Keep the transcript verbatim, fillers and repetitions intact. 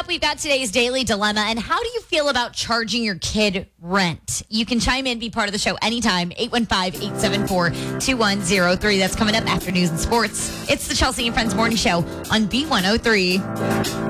up, we've got today's Daily Dilemma. And how do you feel about charging your kid rent? You can chime in, be part of the show anytime. eight one five, eight seven four, two one zero three. That's coming up after news and sports. It's the Chelsea and Friends Morning Show on B one oh three.